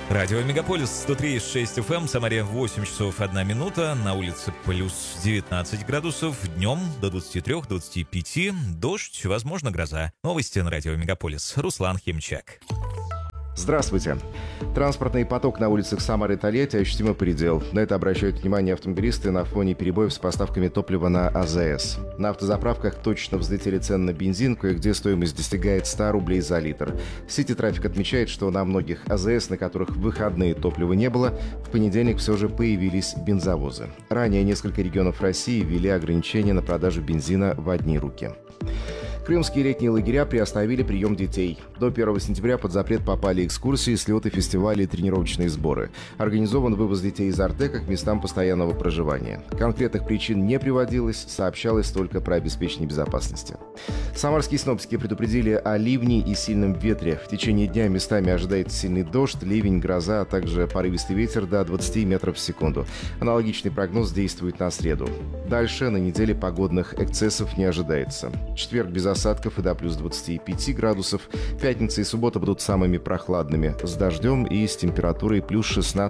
Радио Мегаполис 103,6 FM, в Самаре 8 часов 1 минута, на улице плюс 19 градусов, днем до 23-25, дождь, возможно, гроза. Новости на Радио Мегаполис. Руслан Химчак. Здравствуйте. Транспортный поток на улицах Самары и Тольятти ощутимо предел. На это обращают внимание автомобилисты на фоне перебоев с поставками топлива на АЗС. На автозаправках точно взлетели цены на бензин, кое-где стоимость достигает 100 рублей за литр. Сити Трафик отмечает, что на многих АЗС, на которых в выходные топлива не было, в понедельник все же появились бензовозы. Ранее несколько регионов России ввели ограничения на продажу бензина в одни руки. Крымские летние лагеря приостановили прием детей. До 1 сентября под запрет попали экскурсии, слеты, фестивали и тренировочные сборы. Организован вывоз детей из Артека к местам постоянного проживания. Конкретных причин не приводилось, сообщалось только про обеспечение безопасности. Самарские синоптики предупредили о ливне и сильном ветре. В течение дня местами ожидается сильный дождь, ливень, гроза, а также порывистый ветер до 20 метров в секунду. Аналогичный прогноз действует на среду. Дальше на неделе погодных эксцессов не ожидается. Четверг без осадков и до плюс 25 градусов. Пятница и суббота будут самыми прохладными, с дождем и с температурой плюс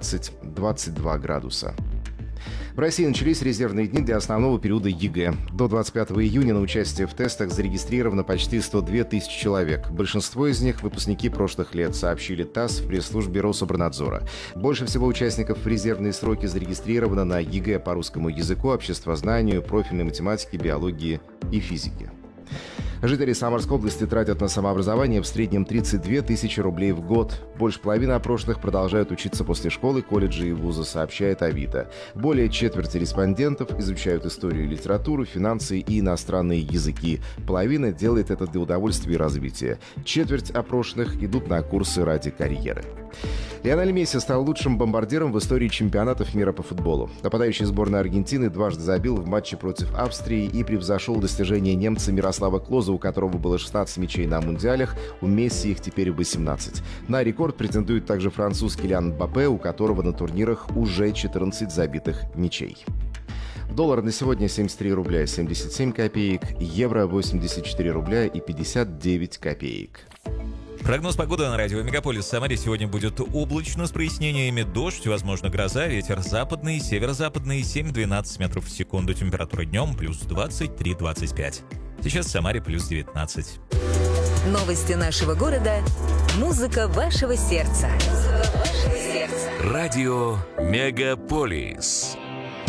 16-22 градуса. В России начались резервные дни для основного периода ЕГЭ. До 25 июня на участие в тестах зарегистрировано почти 102 тысячи человек. Большинство из них – выпускники прошлых лет, сообщили ТАСС в пресс-службе Рособорнадзора. Больше всего участников в резервные сроки зарегистрировано на ЕГЭ по русскому языку, обществознанию, профильной математике, биологии и физике. Жители Самарской области тратят на самообразование в среднем 32 тысячи рублей в год. Больше половины опрошенных продолжают учиться после школы, колледжа и вуза, сообщает Авито. Более четверти респондентов изучают историю и литературу, финансы и иностранные языки. Половина делает это для удовольствия и развития. Четверть опрошенных идут на курсы ради карьеры. Лионель Месси стал лучшим бомбардиром в истории чемпионатов мира по футболу. Нападающий сборной Аргентины дважды забил в матче против Австрии и превзошел достижения немца Мирослава Клоза, у которого было 16 мячей на мундиалях, у Месси их теперь 18. На рекорд претендует также француз Килиан Мбаппе, у которого на турнирах уже 14 забитых мячей. Доллар на сегодня 73 рубля 77 копеек, евро 84 рубля и 59 копеек. Прогноз погоды на радио Мегаполис. В Самаре сегодня будет облачно с прояснениями, дождь, возможно, гроза, ветер западный, северо-западный, 7-12 метров в секунду. Температура днем плюс 23-25. Сейчас в Самаре плюс 19. Новости нашего города. Музыка вашего сердца. Радио Мегаполис.